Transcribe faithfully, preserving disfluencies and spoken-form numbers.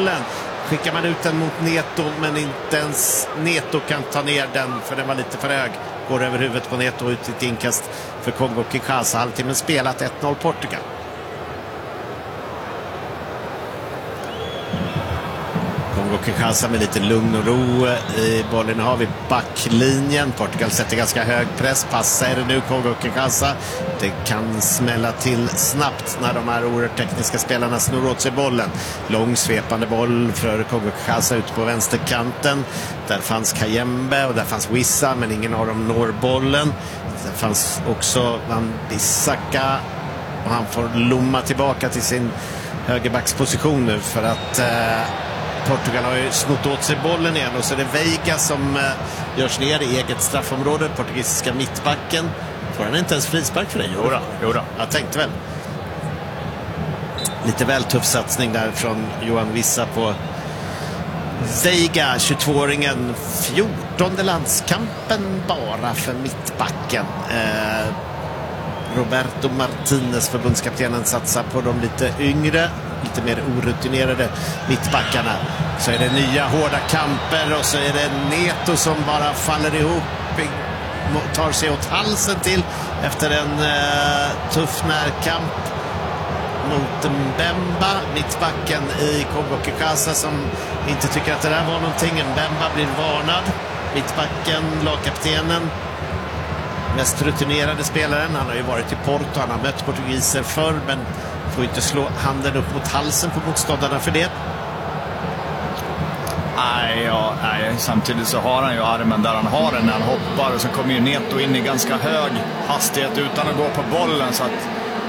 bollen. Skickar man ut den mot Neto, men inte ens Neto kan ta ner den för den var lite för hög. Går över huvudet på Neto ut i ett inkast för Kongo-Kinshasa. Halvtimmen spelat, ett noll Portugal. Kongo-Kinshasa med lite lugn och ro i bollen. Nu har vi backlinjen. Portugal sätter ganska hög press. Passar det nu Kongo-Kinshasa. Det kan smälla till snabbt när de här oerhört tekniska spelarna snor åt sig bollen. Lång svepande boll för Kongo-Kinshasa ut på vänsterkanten. Där fanns Kayembe och där fanns Wissa, men ingen av dem når bollen. Där fanns också Van Bissaka och han får lomma tillbaka till sin högerbacksposition nu för att eh, Portugal har ju snott åt sig bollen igen och så är det Veiga som eh, görs ner i eget straffområde. Portugisiska mittbacken. Får han inte ens frispark för det? Jodå, jodå. Jag tänkte väl. Lite väl tuff satsning där från Johan Wissa på Veiga, tjugotvååringen. fjortonde landskampen bara för mittbacken. Eh, Roberto Martinez, förbundskaptenen, satsar på de lite yngre, lite mer orutinerade mittbackarna. Så är det nya hårda kamper och så är det Neto som bara faller ihop, tar sig åt halsen till efter en eh, tuff närkamp mot Mbemba, mittbacken i Kongo-Kinshasa, som inte tycker att det där var någonting. Mbemba blir varnad. Mittbacken, lagkaptenen, mest rutinerade spelaren. Han har ju varit i Porto, han har mött portugiser förr, men får inte slå handen upp mot halsen på motståndarna för det. Nej, ja, nej, samtidigt så har han ju armen där han har den när han hoppar, och så kommer ju Neto in i ganska hög hastighet utan att gå på bollen, så att